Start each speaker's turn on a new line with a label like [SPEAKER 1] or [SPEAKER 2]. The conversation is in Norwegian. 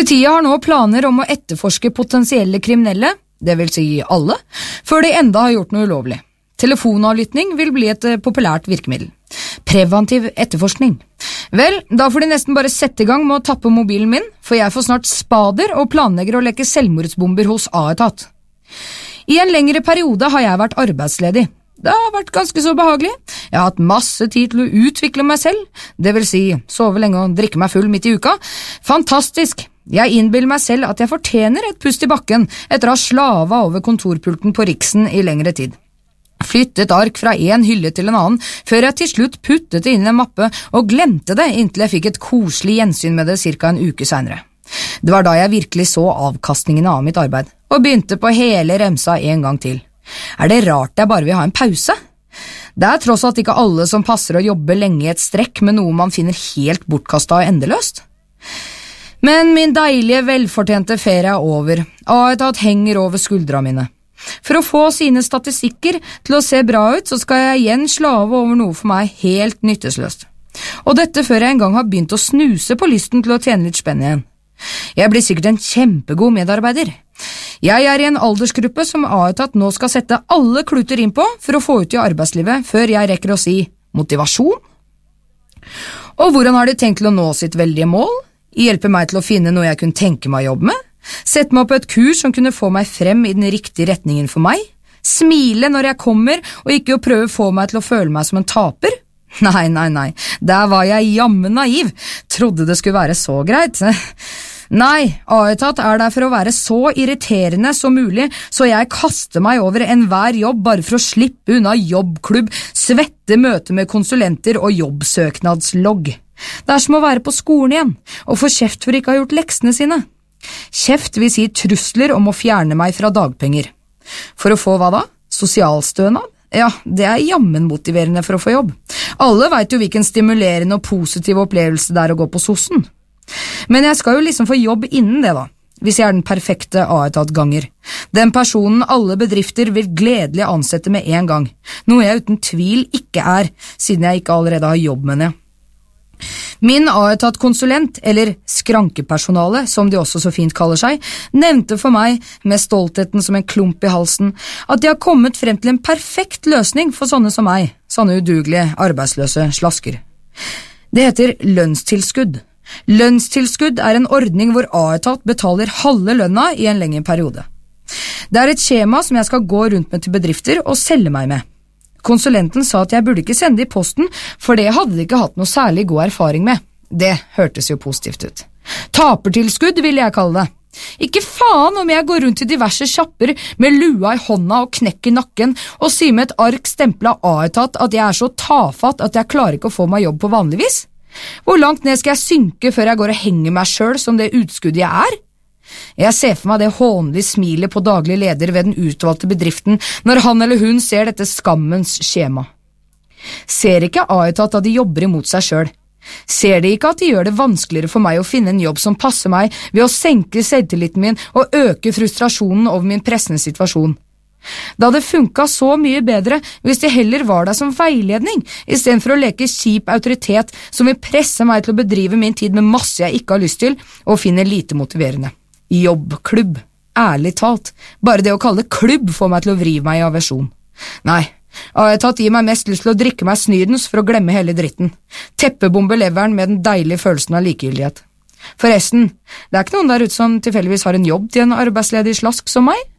[SPEAKER 1] Politiet har nå planer om å etterforske potensielle kriminelle, det vil si alle, før de enda har gjort noe ulovlig. Telefonavlytting vil bli et populært virkemiddel. Preventiv etterforskning. Vel, da får de nesten bare sette i gang med å tappe mobilen min, for jeg får snart spader og planlegger å leke selvmordsbomber hos A-etat. I en lengre periode har jeg vært arbeidsledig. Det har vært ganske så behagelig. Jeg har hatt masse tid til å utvikle meg selv, det vil si sove lenge og drikke meg full midt i uka. Fantastisk! Jeg innbiller meg selv at jeg fortjener et pust i bakken etter å ha slava over kontorpulten på Riksen i lengre tid. Flyttet ark fra en hylle til en annen, før jeg til slutt puttet det inn i en mappe og glemte det inntil jeg fikk et koselig gjensyn med det cirka en uke senere. Det var da jeg virkelig så avkastningene av mitt arbeid, og begynte på hele remsa en gang til. Er det rart jeg bare vil ha en pause? Det er tross alt ikke alle som passer å jobbe lenge i et strekk med noe man finner helt bortkastet og endeløst. Men min deilige, velfortjente ferie er over, A-etat henger over skuldra mine. For å få sine statistikker til å se bra ut, så skal jeg igjen slave over noe for meg helt nyttesløst. Og dette før jeg en gang har begynt å snuse på lysten til å tjene litt spenn igjen. Jeg blir sikkert en kjempegod medarbeider. Jeg er i en aldersgruppe som A-etat nå skal sette alle kluter inn på for å få ut i arbeidslivet før jeg rekker å si motivasjon. Og hvordan har de tenkt til å nå sitt veldige mål? Hjelpe meg til å finne noe jeg kunne tenke meg å jobbe med? Sette meg på et kurs som kunne få meg frem i den riktige retningen for meg? Smile når jeg kommer, og ikke å prøve å få meg til å føle meg som en taper? Nei, der var jeg jammen naiv, trodde det skulle være så greit. Nei, A-etat er der for å være så irriterende som mulig, så jeg kaster meg over enhver jobb bare for å slippe unna jobbklubb, svette møte med konsulenter og jobbsøknadslogg. Det er som å være på skolen igjen, og få kjeft for ikke å ha gjort leksene sine. Kjeft vil si trusler om å fjerne meg fra dagpenger. For å få hva da? Sosialstønad? Ja, det er jammen motiverende for å få jobb. Alle vet jo hvilken stimulerende og positiv opplevelse det er å gå på sossen. Men jeg skal jo liksom få jobb innen det da, hvis jeg er den perfekte A-etat-ganger. Den personen alle bedrifter vil gledelig ansette med en gang, noe jeg uten tvil ikke er, siden jeg ikke allerede har jobb med det. Min A-etat-konsulent, eller skrankepersonale, som de også så fint kaller seg, nevnte for meg, med stoltheten som en klump i halsen, at de har kommet frem til en perfekt løsning for sånne som meg, sånne udugelige, arbeidsløse slasker. Det heter lønnstilskudd. Lønnstilskudd er en ordning hvor A-etat betaler halve lønna i en lengre periode. Det er et skjema som jeg skal gå rundt med til bedrifter og selge meg med. Konsulenten sa at jeg burde ikke sende det i posten, for det hadde de ikke hatt noe særlig god erfaring med. Det hørtes jo positivt ut. Tapertilskudd ville jeg kalle det. Ikke faen om jeg går rundt i diverse kjapper med lua i hånda og knekker nakken og sier med et ark stemplet A-etat at jeg er så tafatt at jeg klarer ikke å få meg jobb på vanlig vis. Hvor langt ned skal jeg synke før jeg går og henger meg selv som det utskuddet jeg er? Jeg ser for meg det hånlige smilet på daglig leder ved den utvalgte bedriften når han eller hun ser dette skammens skjema. Ser ikke A-etat at de jobber imot seg selv? Ser de ikke at de gjør det vanskeligere for meg å finne en jobb som passer meg ved å senke selvtilliten min og øke frustrasjonen over min pressende situasjon? Det hadde funket så mye bedre hvis de heller var der som veiledning, i stedet for å leke kjip autoritet som vil presse meg til å bedrive min tid med masse jeg ikke har lyst til og finner lite motiverende. Jobbklubb, ærlig talt, bare det å kalle det klubb får meg til å vri meg i aversjon. Nei, A-etat gir meg mest lyst til å drikke meg snydens for å glemme hele dritten. Teppebombe leveren med den deilige følelsen av likegyldighet. Forresten, det er ikke noen der ute som tilfeldigvis har en jobb til en arbeidsledig slask som meg.